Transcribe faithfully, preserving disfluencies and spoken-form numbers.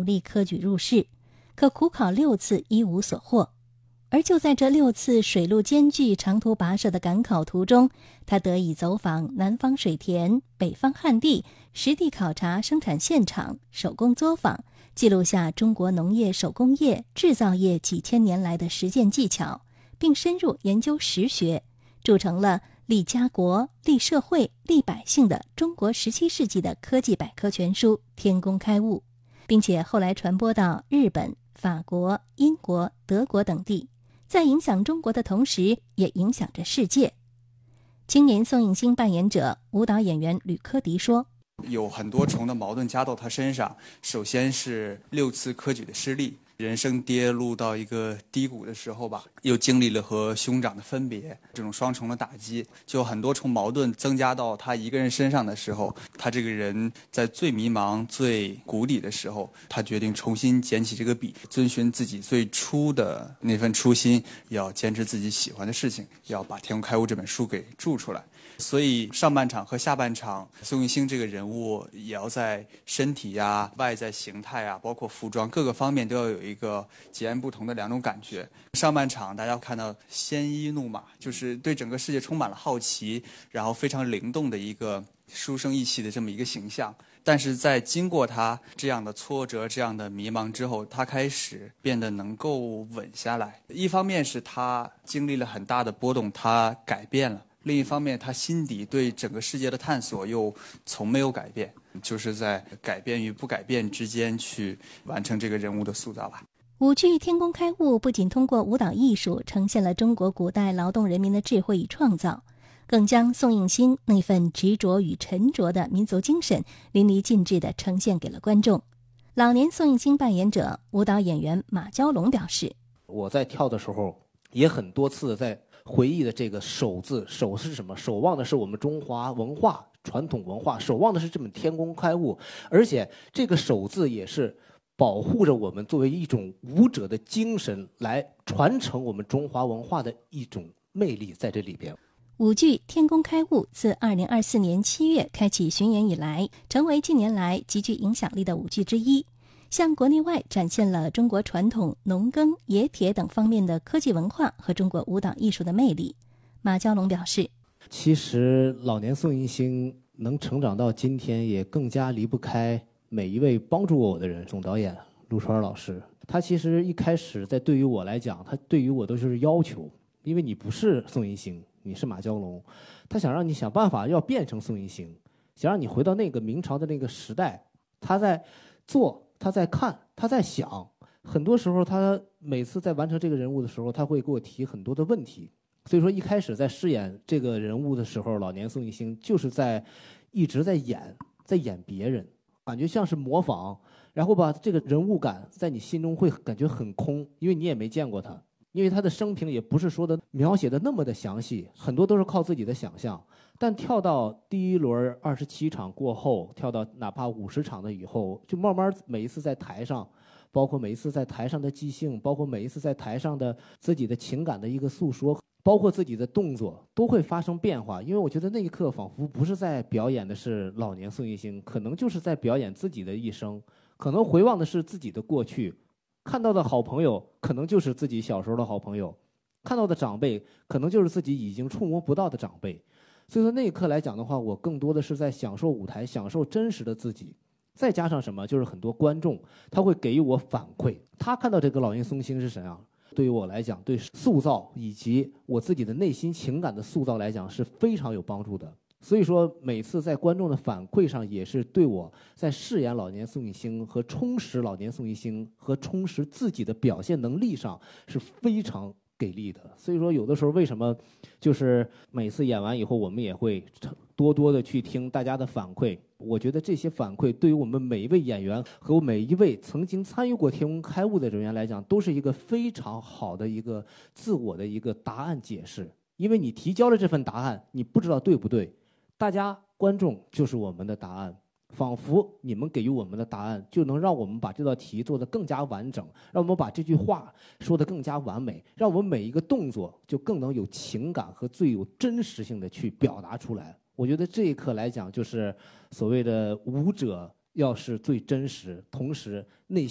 努力科举入仕，可苦考六次一无所获。而就在这六次水陆兼具、长途跋涉的赶考途中，他得以走访南方水田、北方旱地，实地考察生产现场，手工作坊，记录下中国农业、手工业、制造业几千年来的实践技巧，并深入研究实学，铸成了立家国、立社会、立百姓的中国十七世纪的科技百科全书《天工开物》，并且后来传播到日本、法国、英国、德国等地，在影响中国的同时，也影响着世界。青年宋应星扮演者舞蹈演员吕科迪说， 有很多重的矛盾加到他身上，首先是六次科举的失利，人生跌入到一个低谷的时候吧，又经历了和兄长的分别，这种双重的打击，就很多重矛盾增加到他一个人身上的时候，他这个人在最迷茫、最谷底的时候，他决定重新捡起这个笔，遵循自己最初的那份初心，要坚持自己喜欢的事情，要把《天工开物》这本书给著出来。所以上半场和下半场，宋应星这个人物也要在身体呀、外在形态啊，包括服装各个方面都要有一个截然不同的两种感觉。上半场大家看到鲜衣怒马，就是对整个世界充满了好奇，然后非常灵动的一个书生意气的这么一个形象。但是在经过他这样的挫折、这样的迷茫之后，他开始变得能够稳下来。一方面是他经历了很大的波动，他改变了。另一方面，他心底对整个世界的探索又从没有改变，就是在改变与不改变之间去完成这个人物的塑造吧。 舞剧《天工开物》不仅通过舞蹈艺术呈现了中国古代劳动人民的智慧与创造，更将宋应星那份执着与沉着的民族精神淋漓尽致地呈现给了观众。老年宋应星扮演者舞蹈演员马娇龙表示， 我在跳的时候也很多次在回忆的这个守字，守是什么？守望的是我们中华文化、传统文化，守望的是这本天工开物，而且这个守字也是保护着我们作为一种舞者的精神，来传承我们中华文化的一种魅力在这里边。 舞剧《天工开物》自二零二四年七月开启巡演以来，成为近年来极具影响力的舞剧之一，向国内外展现了中国传统农耕、冶铁等方面的科技文化和中国舞蹈艺术的魅力。马娇龙表示， 其实老年宋应星能成长到今天，也更加离不开每一位帮助过我的人。总导演陆川老师，他其实一开始在对于我来讲，他对于我都是要求，因为你不是宋应星，你是马娇龙，他想让你想办法要变成宋应星，想让你回到那个明朝的那个时代。他在做，他在看，他在想，很多时候他每次在完成这个人物的时候，他会给我提很多的问题。所以说一开始在饰演这个人物的时候，老年宋应星就是在一直在演，在演别人，感觉像是模仿，然后把这个人物感在你心中会感觉很空，因为你也没见过他，因为他的生平也不是说的描写的那么的详细，很多都是靠自己的想象。但跳到第一轮二十七场过后，跳到哪怕五十场的以后，就慢慢每一次在台上，包括每一次在台上的即兴，包括每一次在台上的自己的情感的一个诉说，包括自己的动作都会发生变化。因为我觉得那一刻仿佛不是在表演的是老年宋应星，可能就是在表演自己的一生，可能回望的是自己的过去，看到的好朋友可能就是自己小时候的好朋友，看到的长辈可能就是自己已经触摸不到的长辈。所以说那一刻来讲的话，我更多的是在享受舞台，享受真实的自己。再加上什么，就是很多观众他会给予我反馈，他看到这个老年宋应星是怎样，对于我来讲，对塑造以及我自己的内心情感的塑造来讲是非常有帮助的。所以说每次在观众的反馈上，也是对我在饰演老年宋应星和充实老年宋应星和充实自己的表现能力上是非常给力的。所以说有的时候为什么就是每次演完以后，我们也会多多的去听大家的反馈。我觉得这些反馈对于我们每一位演员和每一位曾经参与过天工开物的人员来讲，都是一个非常好的一个自我的一个答案解释。因为你提交了这份答案，你不知道对不对，大家观众就是我们的答案，仿佛你们给予我们的答案就能让我们把这道题做得更加完整，让我们把这句话说得更加完美，让我们每一个动作就更能有情感和最有真实性的去表达出来。我觉得这一刻来讲，就是所谓的舞者要是最真实，同时内心